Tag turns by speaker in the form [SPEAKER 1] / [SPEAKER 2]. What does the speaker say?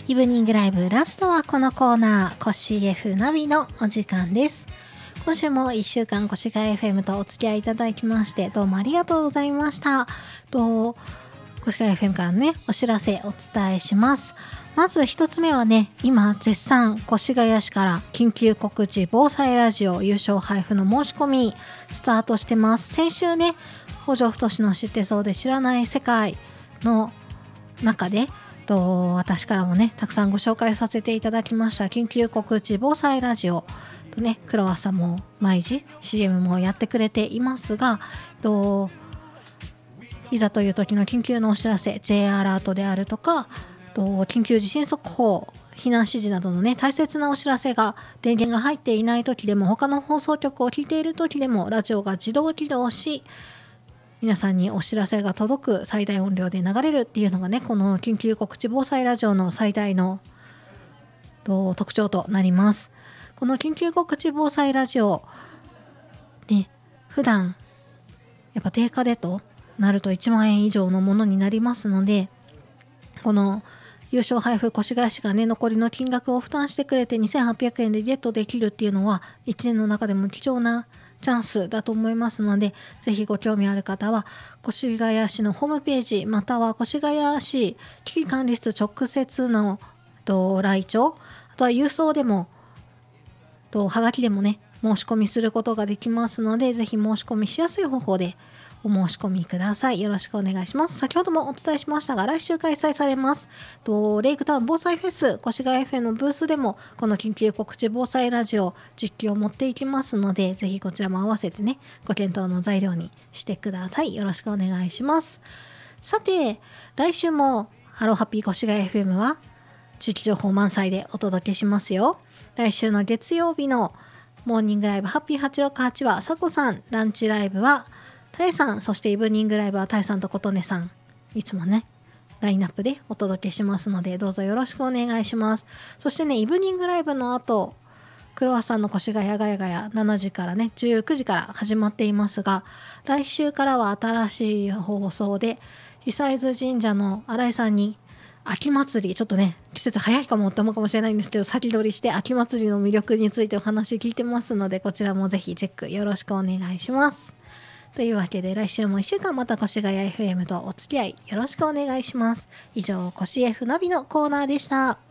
[SPEAKER 1] イブニングライブラストはこのコーナー、コシ F ナビのお時間です。今週も1週間越谷 FM とお付き合いいただきましてどうもありがとうございました。越谷 FM からねお知らせお伝えします。まず一つ目はね、今絶賛越谷市から緊急告知防災ラジオ優勝配布の申し込みスタートしてます。先週ね、北条太の知ってそうで知らない世界の中で私からもねたくさんご紹介させていただきました緊急告知防災ラジオとね、クロワッサも毎時 CM もやってくれていますが、いざという時の緊急のお知らせ J アラートであるとか緊急地震速報避難指示などのね大切なお知らせが電源が入っていない時でも他の放送局を聞いている時でもラジオが自動起動し皆さんにお知らせが届く最大音量で流れるっていうのがね、この緊急告知防災ラジオの最大の特徴となります。この緊急告知防災ラジオね、普段やっぱ定価でとなると1万円以上のものになりますので、この優勝配布越谷市がね残りの金額を負担してくれて2800円でゲットできるっていうのは1年の中でも貴重なチャンスだと思いますので、ぜひご興味ある方は越谷市のホームページまたは越谷市危機管理室直接の来庁、あとは郵送でもはがきでもね申し込みすることができますので、ぜひ申し込みしやすい方法でお申し込みください。よろしくお願いします。先ほどもお伝えしましたが、来週開催されますレイクタウン防災フェス越谷 FM のブースでもこの緊急告知防災ラジオ実況を持っていきますので、ぜひこちらも合わせてねご検討の材料にしてください。よろしくお願いします。さて来週もハローハッピー越谷 FM は地域情報満載でお届けしますよ。来週の月曜日のモーニングライブハッピー868はさこさん、ランチライブはたえさん、そしてイブニングライブはたえさんとことねさん、いつもねラインナップでお届けしますのでどうぞよろしくお願いします。そしてね、イブニングライブの後クロワッサンの越谷ガヤガヤ7時からね19時から始まっていますが、来週からは新しい放送で久伊豆神社の新井さんに秋祭り、ちょっとね季節早いかもって思うかもしれないんですけど、先取りして秋祭りの魅力についてお話聞いてますので、こちらもぜひチェックよろしくお願いします。というわけで来週も1週間また越谷 FM とお付き合いよろしくお願いします。以上、越 F ナビのコーナーでした。